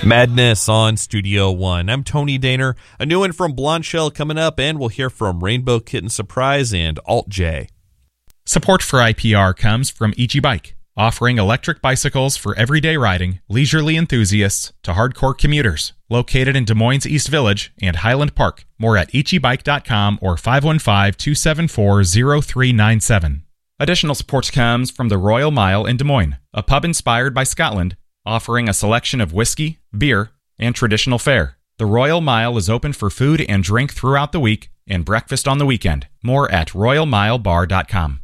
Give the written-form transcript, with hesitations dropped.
Madness on Studio One. I'm Tony Daner. A new one from Blonde Shell coming up, and we'll hear from Rainbow Kitten Surprise and Alt J. Support for IPR comes from Ichi Bike, offering electric bicycles for everyday riding, leisurely enthusiasts to hardcore commuters. Located in Des Moines East Village and Highland Park. More at ichibike.com or 515-274-0397. Additional support comes from the Royal Mile in Des Moines, a pub inspired by Scotland, offering a selection of whiskey, beer, and traditional fare. The Royal Mile is open for food and drink throughout the week and breakfast on the weekend. More at royalmilebar.com.